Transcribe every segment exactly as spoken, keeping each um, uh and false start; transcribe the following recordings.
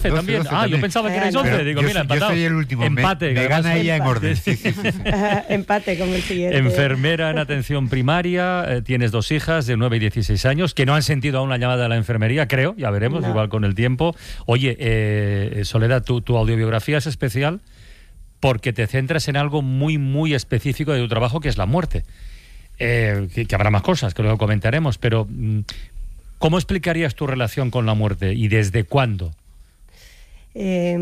también. doce Ah, también. yo pensaba que erais once. Pero Digo, yo, mira, yo empatado. soy el último. Empate. Me, me gana ella en orden. Sí, sí, sí. Empate como el siguiente. Enfermera en atención primaria, eh, tienes dos hijas de nueve y dieciséis años que no han sentido aún la llamada de la enfermería, creo, ya veremos, no. igual con el tiempo. Oye, eh, Soledad, tu, tu audiobiografía es especial porque te centras en algo muy, muy específico de tu trabajo, que es la muerte. Eh, que, que habrá más cosas, que luego comentaremos, pero ¿cómo explicarías tu relación con la muerte y desde cuándo? Eh,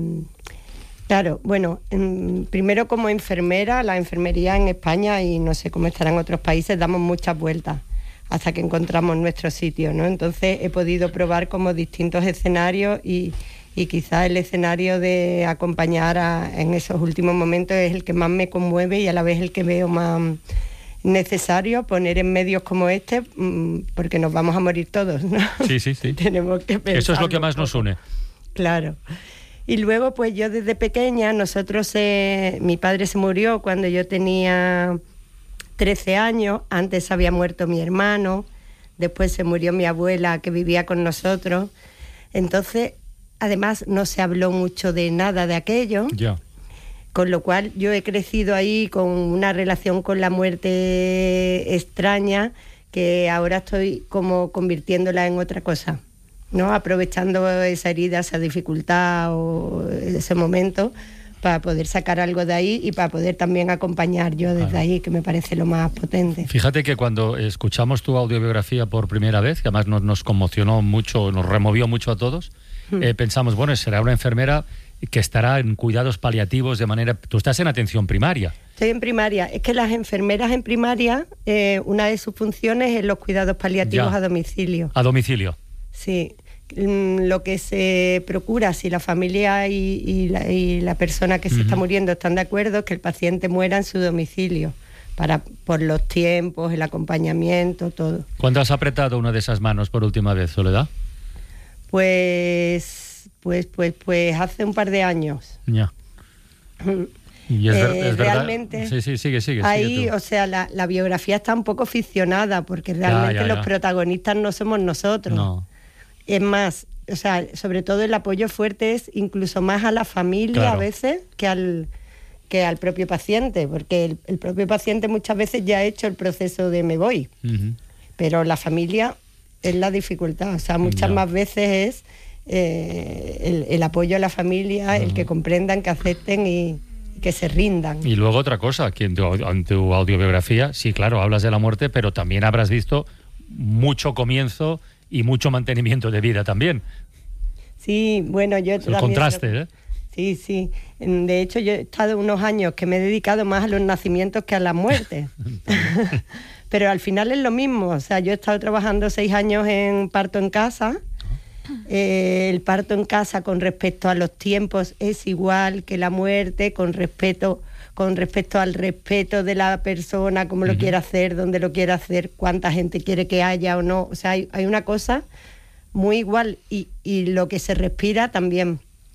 claro, bueno, en, primero como enfermera, la enfermería en España, y no sé cómo estará en otros países, damos muchas vueltas hasta que encontramos nuestro sitio, ¿no? Entonces he podido probar como distintos escenarios y, y quizás el escenario de acompañar a, en esos últimos momentos es el que más me conmueve y a la vez el que veo más necesario poner en medios como este, porque nos vamos a morir todos, ¿no? Sí, sí, sí. Tenemos que pensar. Eso es lo que más nos une. Claro. Y luego, pues yo desde pequeña, nosotros, eh, mi padre se murió cuando yo tenía trece años, antes había muerto mi hermano, después se murió mi abuela que vivía con nosotros, entonces, además no se habló mucho de nada de aquello, ya. Con lo cual yo he crecido ahí con una relación con la muerte extraña que ahora estoy como convirtiéndola en otra cosa, ¿no? Aprovechando esa herida, esa dificultad o ese momento para poder sacar algo de ahí y para poder también acompañar yo desde claro. ahí, que me parece lo más potente. Fíjate que cuando escuchamos tu audiobiografía por primera vez, que además nos, nos conmocionó mucho, nos removió mucho a todos, hmm. eh, pensamos, bueno, será una enfermera que estará en cuidados paliativos de manera... Tú estás en atención primaria. Estoy en primaria. Es que las enfermeras en primaria, eh, una de sus funciones es los cuidados paliativos ya. a domicilio. A domicilio. Sí. Lo que se procura, si la familia y, y, la, y la persona que se uh-huh. está muriendo están de acuerdo, es que el paciente muera en su domicilio, para por los tiempos, el acompañamiento, todo. ¿Cuándo has apretado una de esas manos por última vez, Soledad? Pues, pues, pues, pues hace un par de años. Ya. Y es, ver, eh, es realmente verdad. Sí, sí, sigue, sigue. Ahí, sigue o sea, la, la biografía está un poco ficcionada, porque realmente ya, ya, ya. los protagonistas no somos nosotros. No. Es más, o sea, sobre todo el apoyo fuerte es incluso más a la familia claro. a veces que al, que al propio paciente, porque el, el propio paciente muchas veces ya ha hecho el proceso de me voy, uh-huh. pero la familia es la dificultad, o sea, muchas no. más veces es eh, el, el apoyo a la familia, uh-huh. el que comprendan, que acepten y que se rindan. Y luego otra cosa, que en tu, en tu audiobiografía, sí, claro, hablas de la muerte, pero también habrás visto mucho comienzo y mucho mantenimiento de vida también. Sí, bueno, yo... El contraste, creo... ¿eh? Sí, sí. De hecho, yo he estado unos años que me he dedicado más a los nacimientos que a las muertes. Pero al final es lo mismo. O sea, yo he estado trabajando seis años en parto en casa. Eh, el parto en casa con respecto a los tiempos es igual que la muerte, con respeto... con respecto al respeto de la persona, cómo lo uh-huh. quiere hacer, dónde lo quiere hacer, cuánta gente quiere que haya o no. O sea, hay, hay una cosa muy igual y, y lo que se respira también.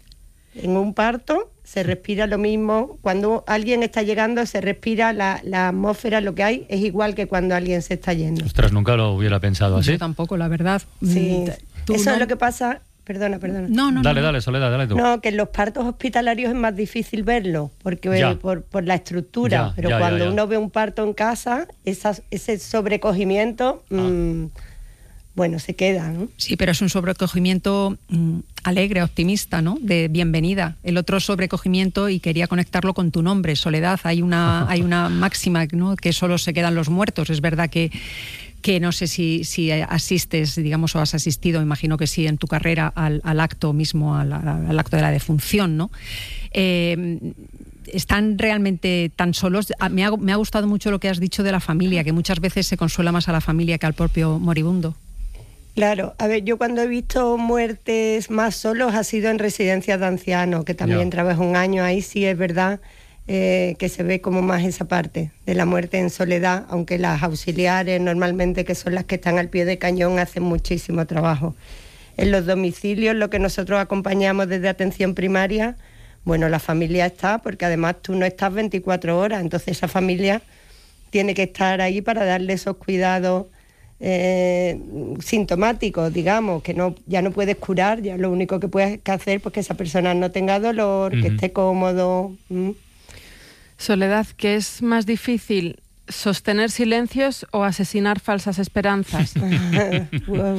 En un parto se respira lo mismo. Cuando alguien está llegando se respira, la, la atmósfera, lo que hay, es igual que cuando alguien se está yendo. Ostras, nunca lo hubiera pensado así. Yo tampoco, la verdad. Sí, ¿Tú eso no? es lo que pasa... Perdona, perdona. No, no, dale, no. dale, Soledad, dale tú. No, que en los partos hospitalarios es más difícil verlo, porque eh, por, por la estructura, ya, pero ya, cuando ya, ya. uno ve un parto en casa, esa, ese sobrecogimiento, ah. mmm, bueno, se queda, ¿no? Sí, pero es un sobrecogimiento mmm, alegre, optimista, ¿no? De bienvenida. El otro sobrecogimiento, y quería conectarlo con tu nombre, Soledad, hay una, hay una máxima, ¿no? Que solo se quedan los muertos. Es verdad que que no sé si, si asistes, digamos, o has asistido, imagino que sí, en tu carrera al, al acto mismo, al, al acto de la defunción, ¿no? Eh, ¿Están realmente tan solos? Me ha, me ha gustado mucho lo que has dicho de la familia, que muchas veces se consuela más a la familia que al propio moribundo. Claro, a ver, yo cuando he visto muertes más solos ha sido en residencias de ancianos, que también yeah. trabajo un año, ahí sí es verdad. Eh, que se ve como más esa parte de la muerte en soledad, aunque las auxiliares normalmente, que son las que están al pie de cañón, hacen muchísimo trabajo. En los domicilios, lo que nosotros acompañamos desde atención primaria, bueno, la familia está, porque además tú no estás veinticuatro horas, entonces esa familia tiene que estar ahí para darle esos cuidados eh, sintomáticos, digamos, que no ya no puedes curar, ya lo único que puedes hacer pues que esa persona no tenga dolor, uh-huh. que esté cómodo. ¿Mm? Soledad, ¿qué es más difícil, sostener silencios o asesinar falsas esperanzas? Wow.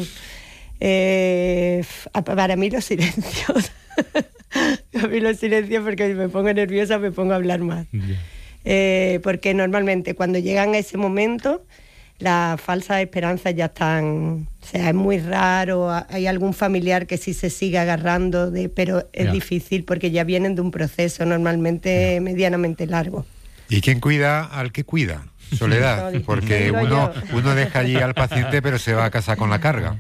eh, para mí los silencios. A mí los silencios, porque me pongo nerviosa, me pongo a hablar más. Yeah. Eh, porque normalmente cuando llegan a ese momento, las falsas esperanzas ya están... O sea, es muy raro, hay algún familiar que sí se sigue agarrando, de, pero es yeah. difícil porque ya vienen de un proceso normalmente yeah. medianamente largo. ¿Y quién cuida al que cuida? Soledad, no, porque uno, uno deja allí al paciente pero se va a casa con la carga.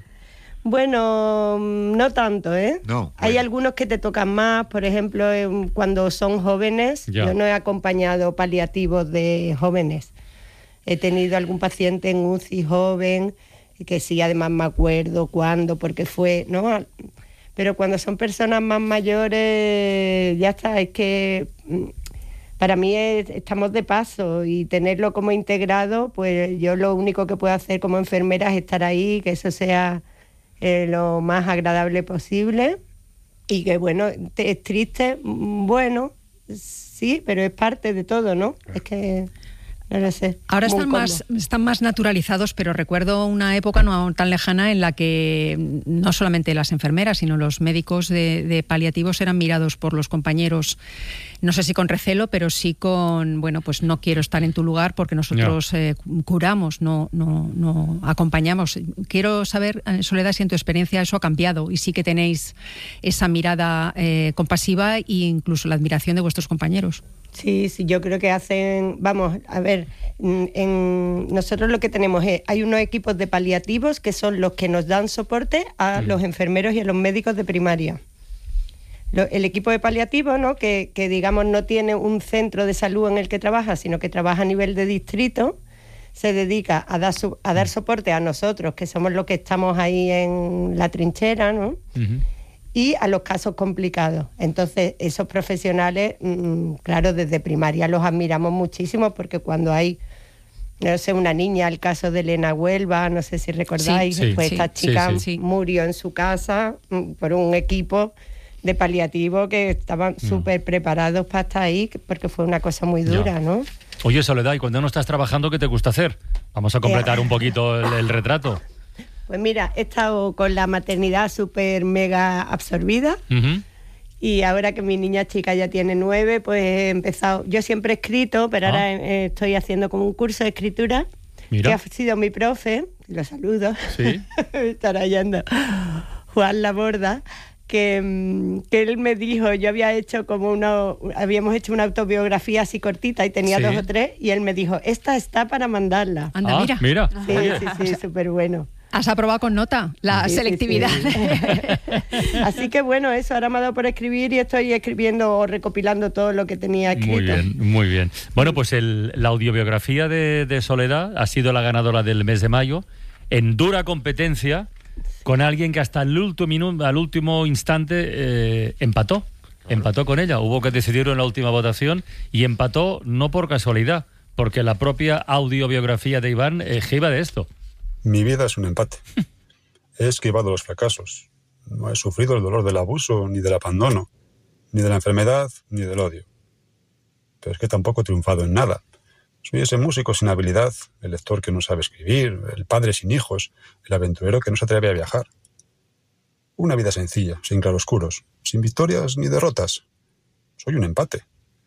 Bueno, no tanto, ¿eh? No, Hay bueno. algunos que te tocan más, por ejemplo, cuando son jóvenes. Ya. Yo no he acompañado paliativos de jóvenes. He tenido algún paciente en U C I joven, que sí, además me acuerdo cuándo, porque fue, ¿no? Pero cuando son personas más mayores, ya está, es que para mí es, estamos de paso y tenerlo como integrado, pues yo lo único que puedo hacer como enfermera es estar ahí, que eso sea... Eh, lo más agradable posible y que bueno, es triste, bueno, sí, pero es parte de todo, ¿no? Es que no lo sé. Ahora están más, están más naturalizados, pero recuerdo una época no tan lejana en la que no solamente las enfermeras, sino los médicos de, de paliativos eran mirados por los compañeros, no sé si con recelo, pero sí con, bueno, pues no quiero estar en tu lugar porque nosotros no. eh, curamos, no, no, no acompañamos. Quiero saber, Soledad, si en tu experiencia eso ha cambiado y sí que tenéis esa mirada eh, compasiva e incluso la admiración de vuestros compañeros. Sí, sí, yo creo que hacen, vamos, a ver, en, nosotros lo que tenemos es, hay unos equipos de paliativos que son los que nos dan soporte a mm. los enfermeros y a los médicos de primaria. Lo, el equipo de paliativos, ¿no? Que, que digamos no tiene un centro de salud en el que trabaja, sino que trabaja a nivel de distrito, se dedica a dar, su, a dar soporte a nosotros, que somos los que estamos ahí en la trinchera, ¿no? Uh-huh. Y a los casos complicados. Entonces, esos profesionales, mmm, claro, desde primaria los admiramos muchísimo porque cuando hay, no sé, una niña, el caso de Elena Huelva, no sé si recordáis, sí, pues sí, esta chica sí, sí. murió en su casa mmm, por un equipo de paliativo que estaban no. súper preparados para estar ahí, porque fue una cosa muy dura, ya. ¿no? Oye, Soledad, ¿y cuando no estás trabajando, qué te gusta hacer? Vamos a completar un poquito el, el retrato. Pues mira, he estado con la maternidad súper mega absorbida uh-huh. y ahora que mi niña chica ya tiene nueve, pues he empezado... Yo siempre he escrito, pero ah. ahora eh, estoy haciendo como un curso de escritura, mira. Que ha sido mi profe, lo saludo, ¿sí? estará yendo, Juan Laborda, que, que él me dijo, yo había hecho como una... Habíamos hecho una autobiografía así cortita y tenía ¿sí? dos o tres, y él me dijo, esta está para mandarla. Anda, ah, mira. mira. Sí, sí, sí, súper bueno. Has aprobado con nota la sí, selectividad. Sí, sí. Así que bueno, eso, ahora me ha dado por escribir y estoy escribiendo o recopilando todo lo que tenía escrito. Muy bien, muy bien. Bueno, pues el, la audiobiografía de, de Soledad ha sido la ganadora del mes de mayo, en dura competencia con alguien que hasta el último, minuto, al último instante eh, empató. Empató con ella. Hubo que decidirlo en la última votación y empató no por casualidad, porque la propia audiobiografía de Iván eh, iba de esto. Mi vida es un empate. He esquivado los fracasos. No he sufrido el dolor del abuso, ni del abandono, ni de la enfermedad, ni del odio. Pero es que tampoco he triunfado en nada. Soy ese músico sin habilidad, el lector que no sabe escribir, el padre sin hijos, el aventurero que no se atreve a viajar. Una vida sencilla, sin claroscuros, sin victorias ni derrotas. Soy un empate.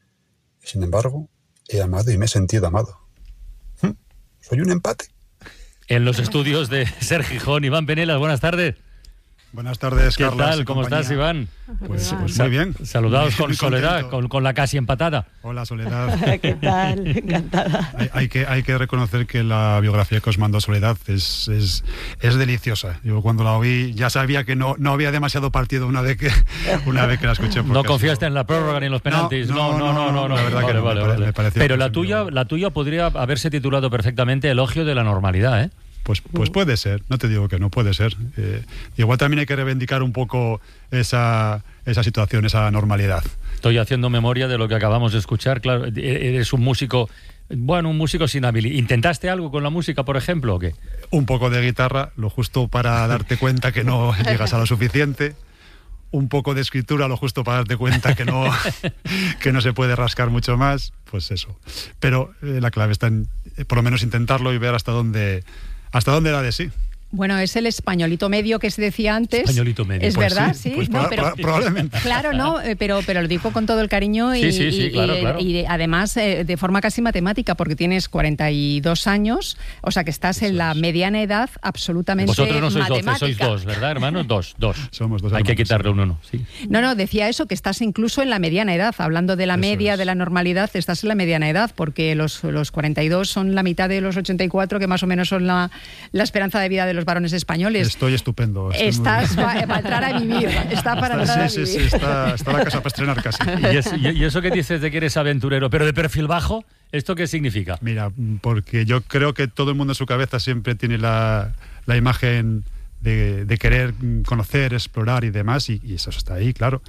Y sin embargo, he amado y me he sentido amado. ¿Mm? Soy un empate. En los estudios de Ser Gijón, Iván Penelas, buenas tardes. Buenas tardes, ¿qué Carlos. ¿Qué tal? ¿Cómo estás, Iván? Pues, pues muy bien. Saludados muy con Soledad, con, con la casi empatada. Hola, Soledad. ¿Qué tal? Encantada. Hay, hay, que, hay que reconocer que la biografía que os mandó Soledad es, es, es deliciosa. Yo cuando la oí ya sabía que no, no había demasiado partido una vez que, una vez que la escuché. No confiaste en la prórroga ni en los penaltis. No, no, no, no. no, no, no la verdad vale, que vale, vale, vale. Me Pero la tuya, la tuya podría haberse titulado perfectamente Elogio de la normalidad, ¿eh? Pues, pues puede ser, no te digo que no, puede ser. Eh, igual también hay que reivindicar un poco esa, esa situación, esa normalidad. Estoy haciendo memoria de lo que acabamos de escuchar. Claro, eres un músico, bueno, un músico sin habilidad. ¿Intentaste algo con la música, por ejemplo, o qué? Un poco de guitarra, lo justo para darte cuenta que no llegas a lo suficiente. Un poco de escritura, lo justo para darte cuenta que no, que no se puede rascar mucho más, pues eso. Pero eh, la clave está en, eh, por lo menos, intentarlo y ver hasta dónde, hasta dónde da de sí. Bueno, es el españolito medio que se decía antes. Españolito medio. Es pues verdad, sí. sí. Pues no, proba- pero, probablemente. Claro, no, eh, pero, pero lo digo con todo el cariño y, Sí, sí, sí, y- claro, y- claro. y además eh, de forma casi matemática, porque tienes cuarenta y dos años, o sea que estás Eso en la es. mediana edad absolutamente Vosotros no sois doce, matemática. sois dos, ¿verdad, hermanos? Dos, dos. Somos dos Hay que hermanos, quitarle sí. un uno, sí. No, no, decía eso, que estás incluso en la mediana edad. Hablando de la Eso media, es. de la normalidad, estás en la mediana edad, porque los, los cuarenta y dos son la mitad de los ochenta y cuatro, que más o menos son la, la esperanza de vida de los varones españoles. Estoy estupendo. estoy muy Estás bien. para entrar a vivir. Está para entrar a Sí, sí, vivir. sí, está, está la casa para estrenar casi. ¿Y, es- y- y eso que dices de que eres aventurero, pero de perfil bajo, ¿esto qué significa? Mira, porque yo creo que todo el mundo en su cabeza siempre tiene la, la imagen de, de querer conocer, explorar y demás, y, y eso está ahí, claro.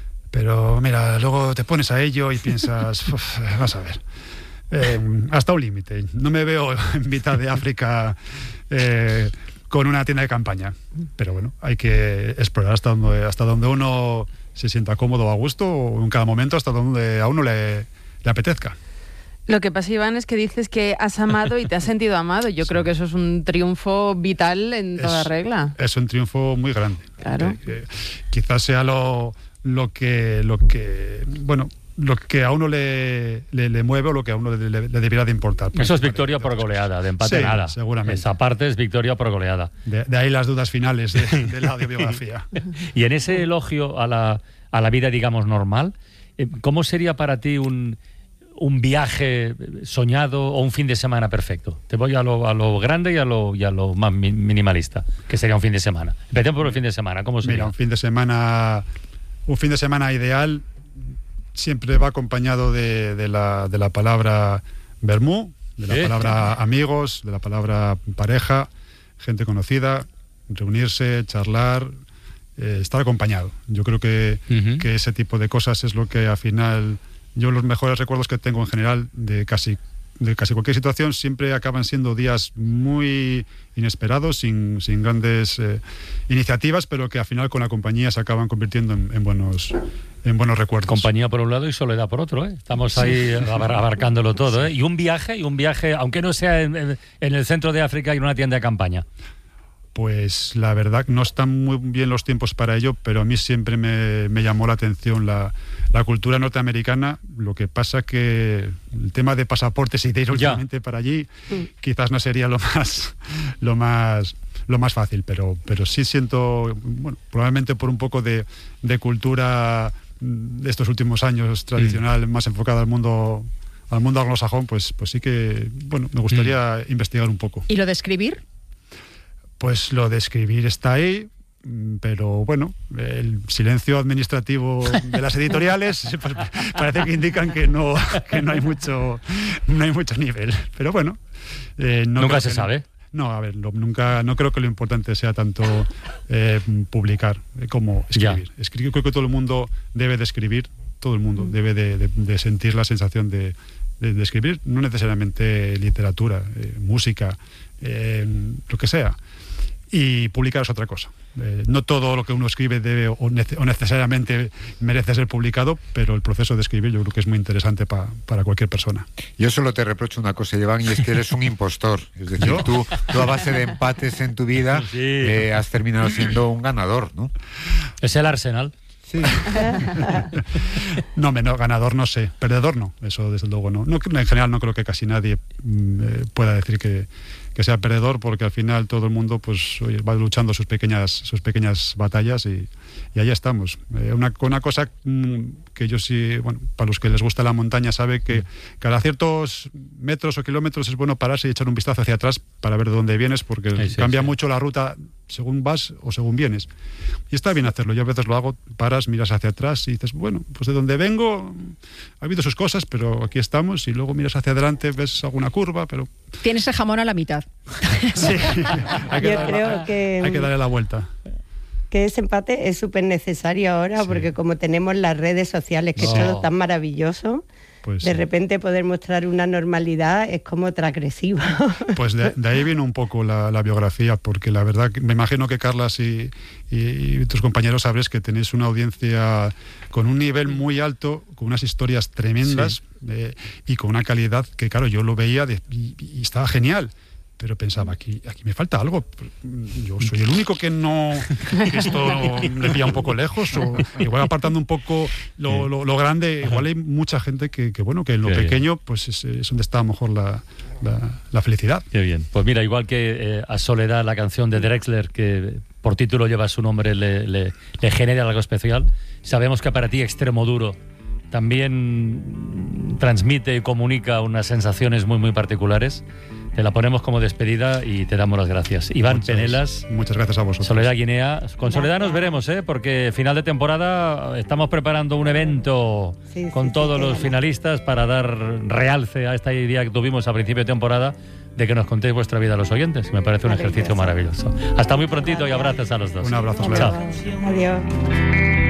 Pero mira, luego te pones a ello y piensas, "Uf, vas a ver, eh, hasta un límite. No me veo en mitad de África eh, con una tienda de campaña. Pero bueno, hay que explorar hasta donde, hasta donde uno se sienta cómodo o a gusto, o en cada momento hasta donde a uno le, le apetezca. Lo que pasa, Iván, es que dices que has amado y te has sentido amado. Yo Sí. creo que eso es un triunfo vital en toda Es- regla. Es un triunfo muy grande. Claro. Eh, que quizás sea lo, lo que lo que bueno lo que a uno le, le, le mueve o lo que a uno le, le- le debiera de importar. Eso es victoria por goleada, de empate Sí, nada. seguramente. Esa parte es victoria por goleada. De, de ahí las dudas finales de, de la audiobiografía. Y en ese elogio a la, a la vida, digamos, normal, eh, ¿cómo sería para ti un, un viaje soñado o un fin de semana perfecto? Te voy a lo, a lo grande y a lo, y a lo más mi- minimalista, que sería un fin de semana. Empecemos por el fin de semana, ¿cómo sería? Mira, un fin de semana un fin de semana ideal siempre va acompañado de, de, la, de la palabra vermú, de la ¿Eh? palabra amigos, de la palabra pareja, gente conocida, reunirse, charlar, eh, estar acompañado. Yo creo que, Ujú. que ese tipo de cosas es lo que al final, yo los mejores recuerdos que tengo en general de casi de casi cualquier situación siempre acaban siendo días muy inesperados, sin, sin grandes eh, iniciativas, pero que al final con la compañía se acaban convirtiendo en, en buenos en buenos recuerdos. Compañía por un lado y soledad por otro, ¿eh? Estamos ahí abar- abarcándolo todo, ¿eh? Y un viaje, y un viaje, aunque no sea en, en- en el centro de África, y en una tienda de campaña. Pues la verdad no están muy bien los tiempos para ello, pero a mí siempre me, me llamó la atención la, la cultura norteamericana. Lo que pasa que el tema de pasaportes y de ir Ya. últimamente para allí quizás no sería lo más lo más lo más fácil, pero pero sí siento, bueno, probablemente por un poco de, de cultura mm, de estos últimos años tradicional, más enfocada al mundo al mundo anglosajón, pues pues sí que, bueno, me gustaría investigar un poco. ¿Y lo de escribir? Pues lo de escribir está ahí, mm, pero bueno, el silencio administrativo de las editoriales pues, parece que indican que no, que no hay mucho, no hay mucho nivel. Pero bueno, eh, no Nunca creo se que- sabe. No, a ver, lo- nunca, no creo que lo importante sea tanto eh, publicar eh, como escribir. Escribir. Creo que todo el mundo debe de escribir, todo el mundo debe de, de- de sentir la sensación de, de- de escribir, no necesariamente literatura, eh, música, eh, lo que sea. Y publicar es otra cosa. Eh, no todo lo que uno escribe debe o, nece- o necesariamente merece ser publicado, pero el proceso de escribir yo creo que es muy interesante pa- para cualquier persona. Yo solo te reprocho una cosa, Iván, y es que eres un impostor. Es decir, ¿Yo? tú, tú a base de empates en tu vida Sí. eh, has terminado siendo un ganador, ¿no? Es el Arsenal. Sí. No, me- no, ganador no sé, perdedor no, eso desde luego no. No, en general no creo que casi nadie mm, eh, pueda decir que, que sea perdedor, porque al final todo el mundo pues oye, va luchando sus pequeñas sus pequeñas batallas y, y ahí estamos. Eh, una, una cosa mm, que yo sí, bueno, para los que les gusta la montaña sabe que cada ciertos metros o kilómetros es bueno pararse y echar un vistazo hacia atrás para ver de dónde vienes, porque Sí, sí, cambia sí. mucho la ruta según vas o según vienes. Y está bien hacerlo. Yo a veces lo hago, paras, miras hacia atrás y dices, bueno, pues de donde vengo ha habido sus cosas, pero aquí estamos, y luego miras hacia adelante, ves alguna curva, pero... Tienes el jamón a la mitad. Sí, hay que, Yo darle, creo que... hay que darle la vuelta. Que ese empate es súper necesario ahora, sí. porque como tenemos las redes sociales, que No. es todo tan maravilloso, Pues, de repente poder mostrar una normalidad es como transgresiva. Pues de, de ahí viene un poco la, la biografía, porque la verdad, que me imagino que Carlas y, y, y tus compañeros sabréis que tenéis una audiencia con un nivel muy alto, con unas historias tremendas, sí. eh, y con una calidad que, claro, yo lo veía de, y, y estaba genial. Pero pensaba, aquí, aquí me falta algo. Yo soy el único que no... que esto le pilla un poco lejos, o igual apartando un poco lo, lo, lo grande, igual hay mucha gente que, que bueno, que en lo Qué pequeño pues es, es donde está a lo mejor la, la, la felicidad. Qué bien. Pues mira, igual que eh, a Soledad, la canción de Drexler, que por título lleva su nombre, le, le, le genera algo especial, sabemos que para ti Extremoduro también transmite y comunica unas sensaciones muy, muy particulares. Te la ponemos como despedida y te damos las gracias. Iván muchas, Penelas. Muchas gracias a vosotros. Soledad Guinea. Con Soledad nos veremos, ¿eh? Porque final de temporada estamos preparando un evento sí, con sí, todos sí, los finalistas para dar realce a esta idea que tuvimos a principio de temporada de que nos contéis vuestra vida a los oyentes. Me parece un ejercicio maravilloso. Hasta muy prontito y abrazos a los dos. Un abrazo, Soledad. Adiós.